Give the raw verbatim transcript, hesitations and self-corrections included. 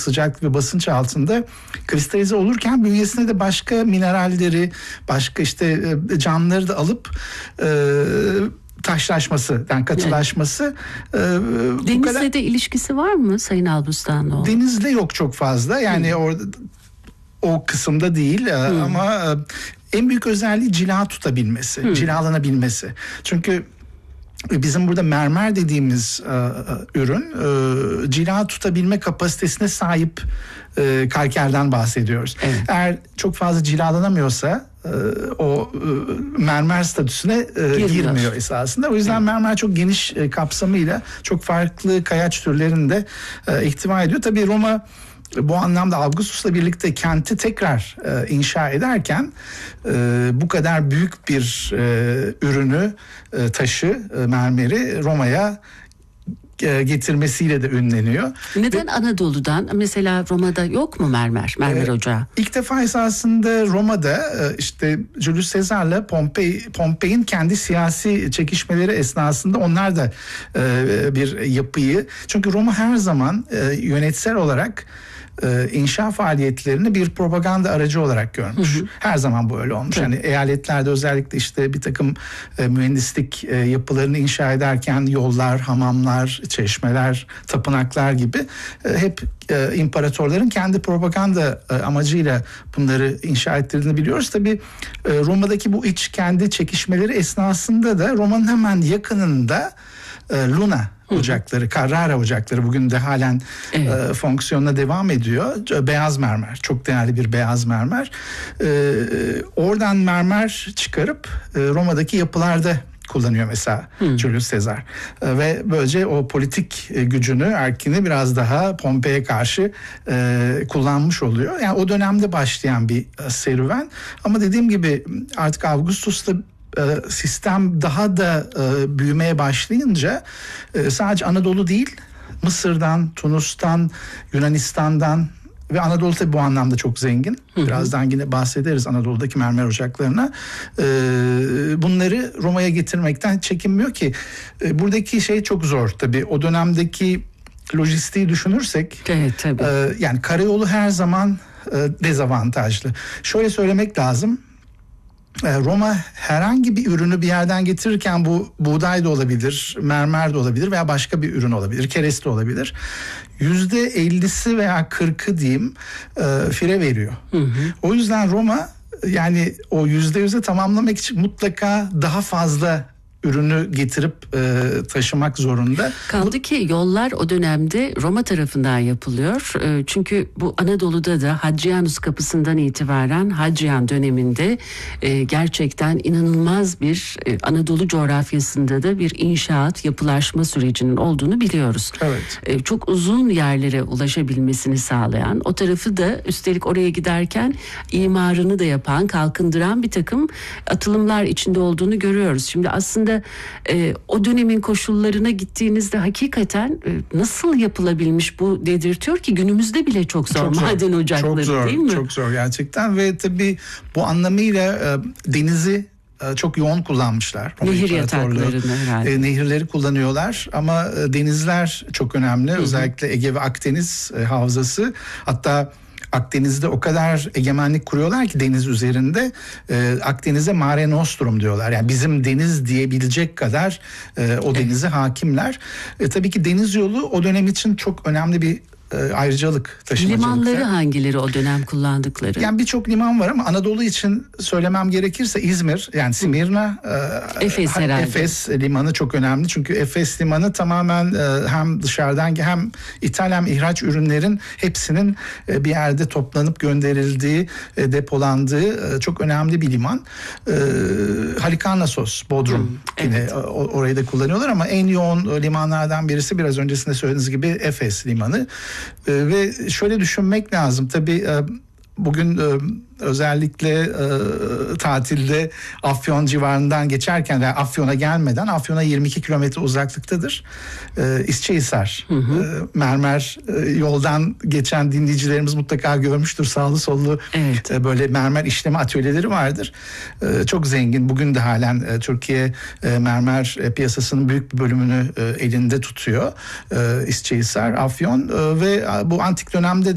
sıcaklık ve basınç altında kristalize olurken bünyesine de başka mineralleri, başka işte canlıları da alıp e, taşlaşması, yani katılaşması. Evet. E, Denizle kadar... de ilişkisi var mı Sayın Albustanlıoğlu? Denizle yok çok fazla. Yani hmm. orada o kısımda değil hmm. ama en büyük özelliği cila tutabilmesi, hmm. cilalanabilmesi. Çünkü bizim burada mermer dediğimiz e, ürün e, cila tutabilme kapasitesine sahip e, kalkerden bahsediyoruz. Evet. Eğer çok fazla cilalanamıyorsa e, o e, mermer statüsüne e, girmiyor esasında. O yüzden evet. mermer çok geniş e, kapsamıyla çok farklı kayaç türlerini de e, ihtiva ediyor. Tabii Roma bu anlamda Augustus'la birlikte kenti tekrar e, inşa ederken e, bu kadar büyük bir e, ürünü, e, taşı, e, mermeri Roma'ya e, getirmesiyle de ünleniyor. Neden Ve, Anadolu'dan? Mesela Roma'da yok mu mermer, mermer e, ocağı? İlk defa esasında Roma'da e, işte Julius Caesar'la Pompei, Pompei'nin kendi siyasi çekişmeleri esnasında onlar da e, bir yapıyı... Çünkü Roma her zaman e, yönetsel olarak Ee, inşa faaliyetlerini bir propaganda aracı olarak görmüş. Hı hı. Her zaman bu öyle olmuş. Hı. Hani eyaletlerde özellikle işte bir takım e, mühendislik e, yapılarını inşa ederken yollar, hamamlar, çeşmeler, tapınaklar gibi e, hep e, imparatorların kendi propaganda e, amacıyla bunları inşa ettirdiğini biliyoruz. Tabii e, Roma'daki bu iç kendi çekişmeleri esnasında da Roma'nın hemen yakınında e, Luna ocakları, Carrara ocakları bugün de halen evet. e, fonksiyonuna devam ediyor. Beyaz mermer, çok değerli bir beyaz mermer. E, oradan mermer çıkarıp e, Roma'daki yapılarda kullanıyor mesela hmm. Julius Caesar. E, ve böylece o politik e, gücünü, erkini biraz daha Pompei'ye karşı e, kullanmış oluyor. Yani o dönemde başlayan bir e, serüven. Ama dediğim gibi artık Augustus'la sistem daha da e, büyümeye başlayınca e, sadece Anadolu değil, Mısır'dan, Tunus'tan, Yunanistan'dan ve Anadolu tabii bu anlamda çok zengin. Hı hı. Birazdan yine bahsederiz Anadolu'daki mermer ocaklarına. E, bunları Roma'ya getirmekten çekinmiyor ki. E, buradaki şey çok zor tabii. O dönemdeki lojistiği düşünürsek, evet, tabii. E, yani karayolu her zaman e, dezavantajlı. Şöyle söylemek lazım. Roma herhangi bir ürünü bir yerden getirirken bu buğday da olabilir, mermer de olabilir veya başka bir ürün olabilir, kereste de olabilir. Yüzde ellisi veya kırkı diyeyim fire veriyor. Hı hı. O yüzden Roma yani o yüzde yüze tamamlamak için mutlaka daha fazla ürünü getirip e, taşımak zorunda. Kaldı ki yollar o dönemde Roma tarafından yapılıyor. E, çünkü bu Anadolu'da da Hadrianus kapısından itibaren Hadrian döneminde e, gerçekten inanılmaz bir e, Anadolu coğrafyasında da bir inşaat, yapılaşma sürecinin olduğunu biliyoruz. Evet. E, çok uzun yerlere ulaşabilmesini sağlayan, o tarafı da üstelik oraya giderken imarını da yapan, kalkındıran bir takım atılımlar içinde olduğunu görüyoruz. Şimdi aslında E, o dönemin koşullarına gittiğinizde hakikaten e, nasıl yapılabilmiş bu dedirtiyor ki günümüzde bile çok zor, çok zor maden ocakları, çok zor, değil mi? Çok zor gerçekten ve tabii bu anlamıyla e, denizi e, çok yoğun kullanmışlar. Nehir yataklarını herhalde. E, nehirleri kullanıyorlar ama e, denizler çok önemli. Hı-hı. Özellikle Ege ve Akdeniz e, havzası, hatta Akdeniz'de o kadar egemenlik kuruyorlar ki deniz üzerinde e, Akdeniz'e Mare Nostrum diyorlar. Yani bizim deniz diyebilecek kadar e, o denize evet. hakimler. E, tabii ki deniz yolu o dönem için çok önemli bir e, ayrıcalık, taşımacılık. Limanları hangileri o dönem kullandıkları? Yani birçok liman var ama Anadolu için söylemem gerekirse İzmir, yani Simirna, e, Efes herhalde. Efes limanı çok önemli. Çünkü Efes limanı tamamen e, hem dışarıdan hem ithal hem ihraç ürünlerin hepsinin e, bir yerde toplanıp gönderildiği, e, depolandığı e, çok önemli bir liman. E, Halikarnassos, Bodrum hmm, yine evet. o, orayı da kullanıyorlar ama en yoğun limanlardan birisi biraz öncesinde söylediğiniz gibi Efes limanı. E, ve şöyle düşünmek lazım. Tabii e, bugün e, özellikle e, tatilde Afyon civarından geçerken, yani Afyon'a gelmeden, Afyon'a yirmi iki kilometre uzaklıktadır. E, İsçehisar. Hı hı. E, mermer e, yoldan geçen dinleyicilerimiz mutlaka görmüştür. Sağlı sollu evet. e, böyle mermer işleme atölyeleri vardır. E, çok zengin. Bugün de halen e, Türkiye e, mermer e, piyasasının büyük bir bölümünü e, elinde tutuyor. E, İsçehisar, Afyon e, ve bu antik dönemde